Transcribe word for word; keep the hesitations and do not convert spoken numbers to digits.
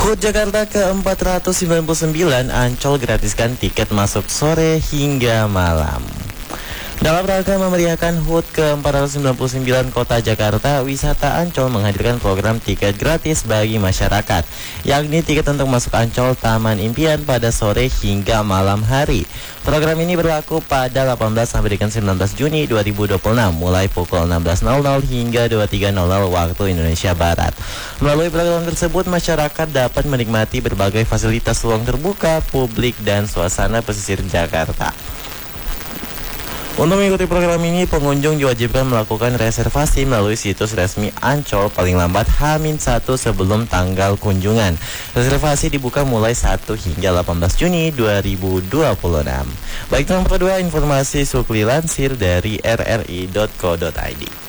H U T Jakarta ke empat ratus sembilan puluh sembilan, Ancol gratiskan tiket masuk sore hingga malam. Dalam rangka memeriahkan H U T ke empat ratus sembilan puluh sembilan Kota Jakarta, Wisata Ancol menghadirkan program tiket gratis bagi masyarakat, yakni tiket untuk masuk Ancol Taman Impian pada sore hingga malam hari. Program ini berlaku pada delapan belas sampai dengan sembilan belas Juni dua ribu dua puluh enam, mulai pukul enam belas nol nol hingga dua puluh tiga nol nol waktu Indonesia Barat. Melalui program tersebut, masyarakat dapat menikmati berbagai fasilitas ruang terbuka, publik, dan suasana pesisir Jakarta. Untuk mengikuti program ini, pengunjung diwajibkan melakukan reservasi melalui situs resmi Ancol paling lambat H minus satu sebelum tanggal kunjungan. Reservasi dibuka mulai satu hingga delapan belas Juni dua ribu dua puluh enam. Baik, nomor kedua, informasi Sukli lansir dari r r i dot co dot i d.